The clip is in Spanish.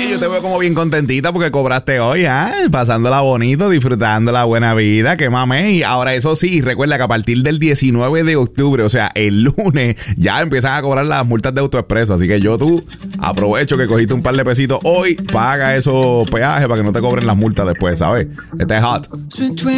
Oye, yo te veo como bien contentita porque cobraste hoy, pasándola bonito, disfrutando la buena vida, que mame. Y ahora eso sí, recuerda que a partir del 19 de octubre, o sea, el lunes, ya empiezan a cobrar las multas de AutoExpreso. Así que tú aprovecho que cogiste un par de pesitos hoy, paga esos peajes para que no te cobren las multas después, ¿sabes? Este es hot.